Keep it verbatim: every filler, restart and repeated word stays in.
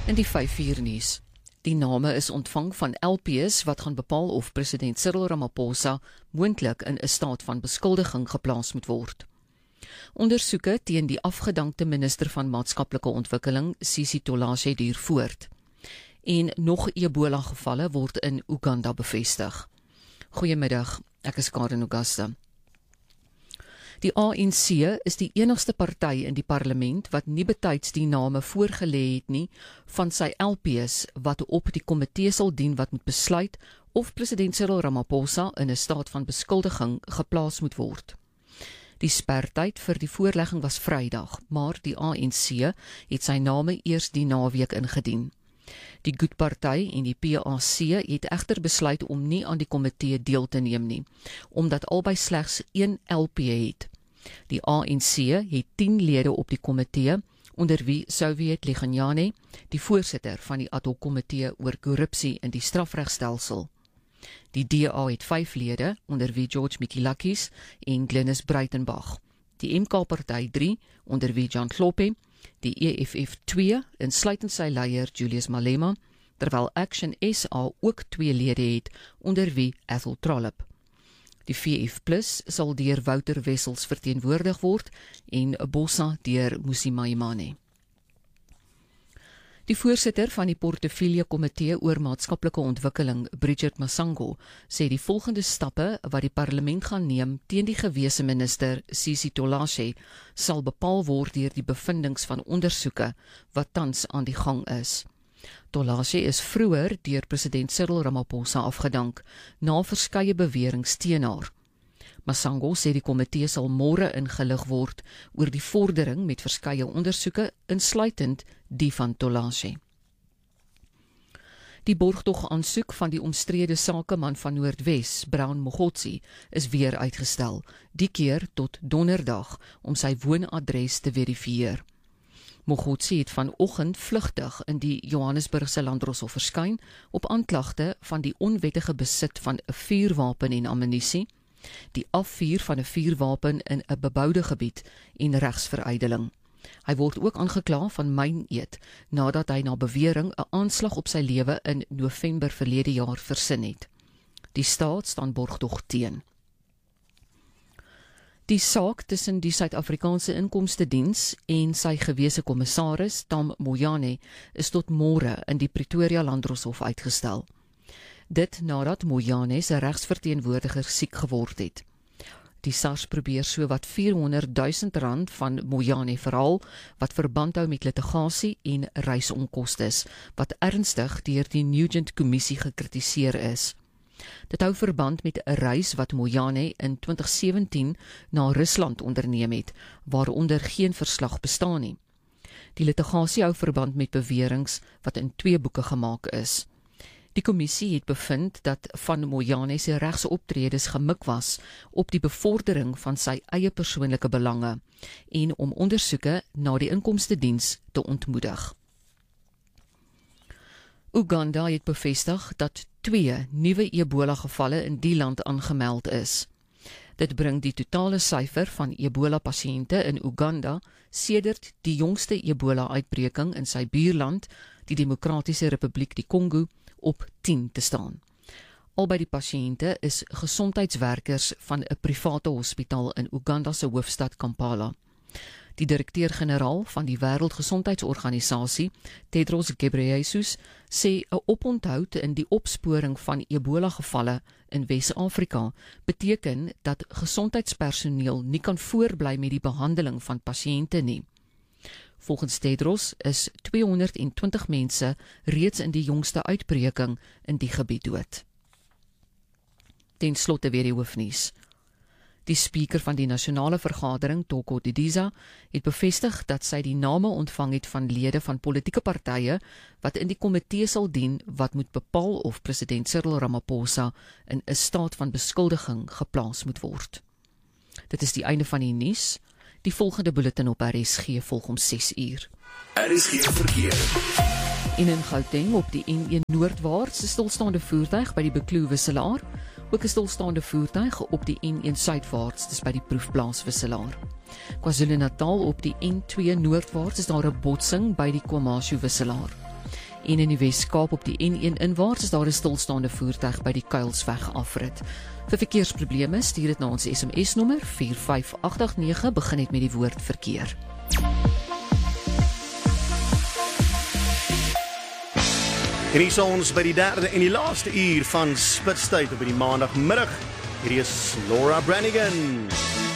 In die vyf uur nuus. Die name is ontvang van L P's wat gaan bepaal of president Cyril Ramaphosa moontlik in 'n staat van beskuldiging geplaas moet word. Ondersoeke teen die afgedankte minister van maatskaplike ontwikkeling, Sisi Tolashe, duur voort. En nog Ebola gevalle word in Uganda bevestig. Goeiemiddag, ek is Karen Augusta. Die A N C is die enigste party in die parlement wat nie betyds die name voorgelê het nie van sy L P's wat op die komitee sal dien wat moet besluit of president Cyril Ramaphosa in 'n staat van beskuldiging geplaas moet word. Die spertyd vir die voorlegging was Vrydag, maar die A N C het sy name eers die naweek ingedien. Die Good-party en die P A C het egter besluit om nie aan die komitee deel te neem nie, omdat albei slegs een L P het. Die A N C het tien lede op die komitee, onder wie Soviet Leganyane, die voorsitter van die ad hoc komitee oor korrupsie in die strafregstelsel. Die D A het vyf lede, onder wie George Mikilakis en Glenis Breitenbach. Die M K-party drie, onder wie John Kloppe, die E F F twee, insluitend sy leier Julius Malema, terwyl Action S A ook twee lede het, onder wie Ethel Trollip. Die V F plus sal deur Wouter Wessels verteenwoordig word en Bossa deur Musi Maimane. Die voorsitter van die portefeulje komitee oor maatskaplike ontwikkeling, Bridget Masango, sê die volgende stappe wat die parlement gaan neem teen die gewese minister Sisi Tolashe sal bepaal word deur die bevindings van ondersoeke wat tans aan die gang is. Tolashe is vroeër deur president Cyril Ramaphosa afgedank, na verskeie beweringe teen haar. Masango sê die komitee sal môre ingelig word oor die vordering met verskeie ondersoeke, insluitend die van Tolashe. Die borgtogaansoek van die omstrede sakeman van Noordwes, Brown Mogotsi, is weer uitgestel, die keer tot donderdag, om sy woonadres te verifieer. Mogotsi het vanoggend vlugtig in die Johannesburgse Landdroshof verskyn op aanklagte van die onwettige besit van 'n vuurwapen en ammunisie, die afvuur van 'n vuurwapen in 'n beboude gebied en regsverydeling. Hy word ook aangekla van myneed nadat hy na bewering 'n aanslag op sy lewe in November verlede jaar versin het. Die staat staan borgtog teen. Die saak tussen die Suid-Afrikaanse Inkomstediens en sy gewese kommissaris, Tam Moyane, is tot môre in die Pretoria Landdroshof uitgestel. Dit nadat Moyane se regsverteenwoordiger siek geword het. Die SARS probeer so wat vierhonderdduisend rand van Moyane verhaal, wat verband hou met litigasie en reisonkoste, wat ernstig deur die Nugent-kommissie gekritiseer is. Dit hou verband met 'n reis wat Moyane in twintig sewentien na Rusland onderneem het, waaronder geen verslag bestaan nie. Die litigasie hou verband met beweringe wat in twee boeke gemaak is. Die kommissie het bevind dat van Moyane se regsoptredes gemik was op die bevordering van sy eie persoonlike belange en om ondersoeke na die inkomstediens te ontmoedig. Uganda het bevestig dat twee nuwe Ebola-gevalle in die land aangemeld is. Dit bring die totale syfer van Ebola-pasiënte in Uganda sedert die jongste Ebola-uitbreking in sy buurland, die Demokratiese Republiek die Kongo, op tien te staan. Albei die pasiënte is gesondheidswerkers van 'n private hospitaal in Uganda se hoofstad Kampala. Die direkteur-generaal van die Wêreldgesondheidsorganisasie, Tedros Ghebreyesus, sê 'n oponthoud in die opsporing van Ebola-gevalle in Wes-Afrika beteken dat gesondheidspersoneel nie kan voortbly met die behandeling van pasiënte nie. Volgens Tedros is tweehonderdtwintig mense reeds in die jongste uitbreking in die gebied dood. Ten slotte weer die hoofnuus. Die spreker van die nasionale vergadering, Toko Didiza, het bevestig dat sy die name ontvang het van lede van politieke partye wat in die komitee sal dien wat moet bepaal of president Cyril Ramaphosa in 'n staat van beskuldiging geplaas moet word. Dit is die einde van die nuus. Die volgende bulletin op R S G volg om ses uur. R S G verkeer. En in Gauteng op die N een noordwaarts 'n stilstaande voertuig by die Bekloo Wisselaar, ook 'n stilstaande voertuig op die N een suidwaarts, dis by die Proefplaas Wisselaar. KwaZulu-Natal op die N twee noordwaarts is daar 'n botsing by die KwaMashu Wisselaar. En in die Wes-Kaap op die N een inwaarts is daar 'n stilstaande voertuig by die Kuilsweg afrit. Vir verkeersprobleme stuur dit na ons S M S-nommer vier vyf agt agt nege, begin net met die woord verkeer. En hier is ons by die derde en die laaste uur van Spitstyd op die maandagmiddag. Hier is Laura Brannigan.